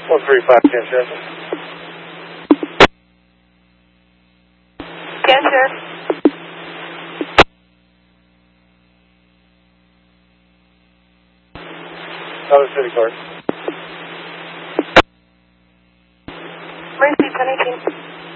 135 Can Sheriff. Can Sheriff. Other city card. Emergency 1018.